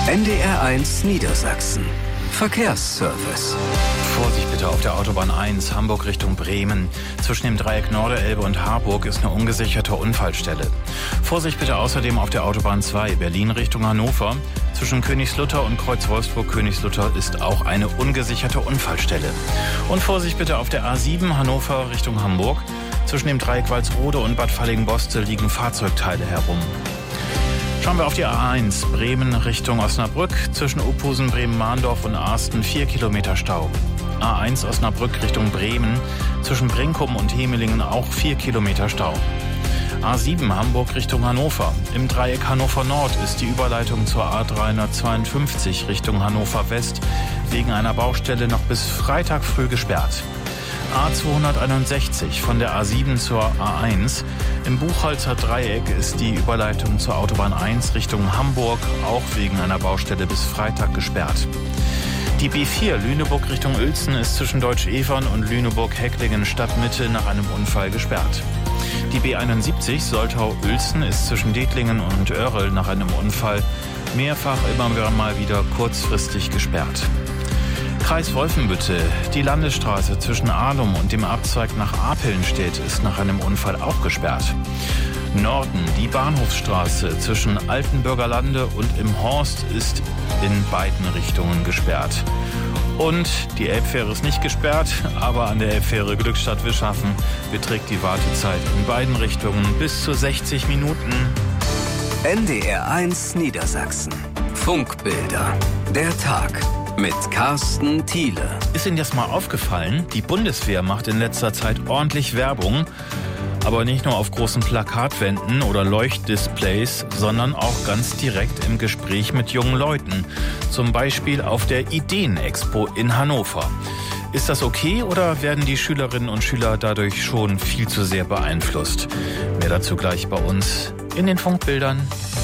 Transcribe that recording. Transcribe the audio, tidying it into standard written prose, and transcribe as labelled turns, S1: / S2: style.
S1: NDR1 Niedersachsen. Verkehrsservice.
S2: Vorsicht bitte auf der Autobahn 1, Hamburg Richtung Bremen. Zwischen dem Dreieck Norderelbe und Harburg ist eine ungesicherte Unfallstelle. Vorsicht bitte außerdem auf der Autobahn 2, Berlin Richtung Hannover. Zwischen Königslutter und Kreuz Wolfsburg-Königslutter ist auch eine ungesicherte Unfallstelle. Und Vorsicht bitte auf der A7, Hannover Richtung Hamburg. Zwischen dem Dreieck Walsrode und Bad Fallingbostel liegen Fahrzeugteile herum. Schauen wir auf die A1, Bremen Richtung Osnabrück. Zwischen Uphusen, Bremen-Mahndorf und Arsten 4 Kilometer Stau. A1 Osnabrück Richtung Bremen. Zwischen Brinkum und Hemelingen auch 4 Kilometer Stau. A7 Hamburg Richtung Hannover. Im Dreieck Hannover Nord ist die Überleitung zur A352 Richtung Hannover West wegen einer Baustelle noch bis Freitag früh gesperrt. A261 von der A7 zur A1. Im Buchholzer Dreieck ist die Überleitung zur Autobahn 1 Richtung Hamburg auch wegen einer Baustelle bis Freitag gesperrt. Die B4 Lüneburg Richtung Uelzen ist zwischen Deutsch-Evern und Lüneburg-Hecklingen Stadtmitte nach einem Unfall gesperrt. Die B71 Soltau-Uelzen ist zwischen Dettlingen und Oerrl nach einem Unfall mehrfach immer mal wieder kurzfristig gesperrt. Kreis Wolfenbüttel, die Landesstraße zwischen Ahlum und dem Abzweig nach Apelnstedt ist nach einem Unfall auch gesperrt. Norden, die Bahnhofsstraße zwischen Altenburger Lande und im Horst ist in beiden Richtungen gesperrt. Und die Elbfähre ist nicht gesperrt, aber an der Elbfähre Glückstadt-Wischhafen beträgt die Wartezeit in beiden Richtungen bis zu 60 Minuten.
S1: NDR1 Niedersachsen. Funkbilder. Der Tag. Mit Carsten Thiele.
S2: Ist Ihnen das mal aufgefallen? Die Bundeswehr macht in letzter Zeit ordentlich Werbung. Aber nicht nur auf großen Plakatwänden oder Leuchtdisplays, sondern auch ganz direkt im Gespräch mit jungen Leuten. Zum Beispiel auf der Ideen-Expo in Hannover. Ist das okay oder werden die Schülerinnen und Schüler dadurch schon viel zu sehr beeinflusst? Mehr dazu gleich bei uns in den Funkbildern.